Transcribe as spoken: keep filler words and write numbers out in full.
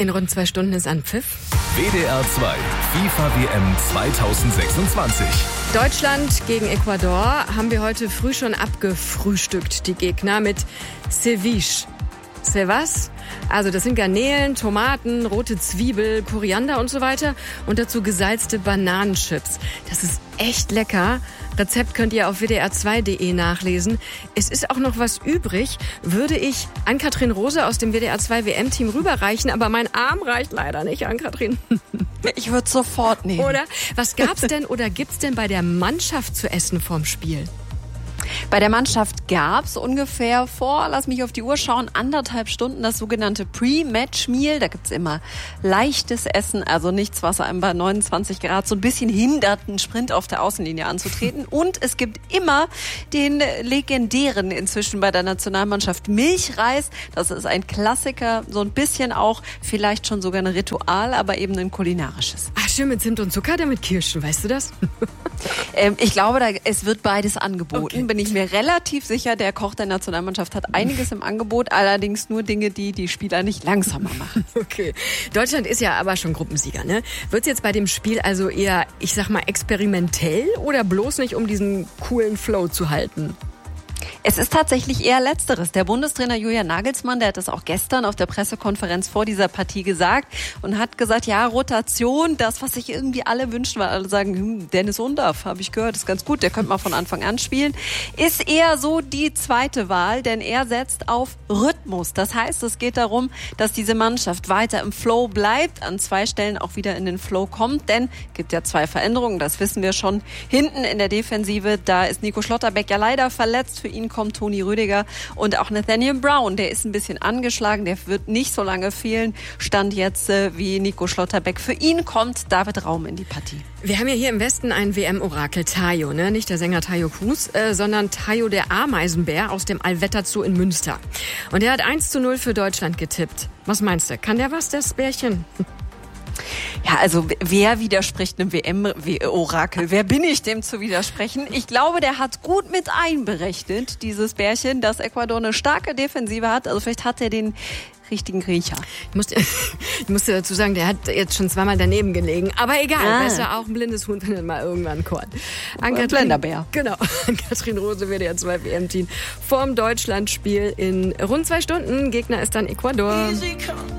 In rund zwei Stunden ist Anpfiff. W D R zwei FIFA-W M zwanzig sechsundzwanzig. Deutschland gegen Ecuador haben wir heute früh schon abgefrühstückt, die Gegner, mit Ceviche. C'est was? Also das sind Garnelen, Tomaten, rote Zwiebel, Koriander und so weiter und dazu gesalzte Bananenchips. Das ist echt lecker. Rezept könnt ihr auf w d r zwei punkt d e nachlesen. Es ist auch noch was übrig, würde ich Ann-Kathrin Rose aus dem W D R zwei W M-Team rüberreichen, aber mein Arm reicht leider nicht, Ann-Kathrin. Ich würde es sofort nehmen. Oder? Was gab's denn oder gibt's denn bei der Mannschaft zu essen vorm Spiel? Bei der Mannschaft gab es ungefähr vor, lass mich auf die Uhr schauen, anderthalb Stunden das sogenannte Pre-Match-Meal. Da gibt's immer leichtes Essen, also nichts, was einem bei neunundzwanzig Grad so ein bisschen hindert, einen Sprint auf der Außenlinie anzutreten. Und es gibt immer den legendären inzwischen bei der Nationalmannschaft Milchreis. Das ist ein Klassiker, so ein bisschen auch vielleicht schon sogar ein Ritual, aber eben ein kulinarisches. Ach, schön mit Zimt und Zucker oder mit Kirschen, weißt du das? ähm, ich glaube, da, es wird beides angeboten. Okay. Bin ich mir relativ sicher, der Koch der Nationalmannschaft hat einiges im Angebot, allerdings nur Dinge, die die Spieler nicht langsamer machen. Okay. Deutschland ist ja aber schon Gruppensieger, ne? Wird's jetzt bei dem Spiel also eher, ich sag mal, experimentell oder bloß nicht, um diesen coolen Flow zu halten? Es ist tatsächlich eher Letzteres. Der Bundestrainer Julian Nagelsmann, der hat das auch gestern auf der Pressekonferenz vor dieser Partie gesagt und hat gesagt, ja, Rotation, das, was sich irgendwie alle wünschen, weil alle sagen, hm, Dennis Undaff, habe ich gehört, ist ganz gut, der könnte mal von Anfang an spielen, ist eher so die zweite Wahl, denn er setzt auf Rhythmus. Das heißt, es geht darum, dass diese Mannschaft weiter im Flow bleibt, an zwei Stellen auch wieder in den Flow kommt, denn es gibt ja zwei Veränderungen, das wissen wir schon. Hinten in der Defensive, da ist Nico Schlotterbeck ja leider verletzt, für ihn kommt Toni Rüdiger und auch Nathaniel Brown, der ist ein bisschen angeschlagen, der wird nicht so lange fehlen, stand jetzt äh, wie Nico Schlotterbeck. Für ihn kommt David Raum in die Partie. Wir haben ja hier im Westen ein W M-Orakel, Tayo, ne? Nicht der Sänger Tayo Cruz, äh, sondern Tayo der Ameisenbär aus dem Allwetter Zoo in Münster. Und er hat eins zu null für Deutschland getippt. Was meinst du, kann der was, das Bärchen? Ja, also wer widerspricht einem W M-Orakel? Wer bin ich, dem zu widersprechen? Ich glaube, der hat gut mit einberechnet, dieses Bärchen, dass Ecuador eine starke Defensive hat. Also vielleicht hat er den richtigen Riecher. Ich musste, ich musste dazu sagen, der hat jetzt schon zweimal daneben gelegen. Aber egal, ah. Besser auch ein blindes Huhn findet mal irgendwann Korn. Ein Blenderbär. Genau, Ann-Kathrin Rose, W D R zwei W M-Team vorm Deutschlandspiel in rund zwei Stunden. Gegner ist dann Ecuador.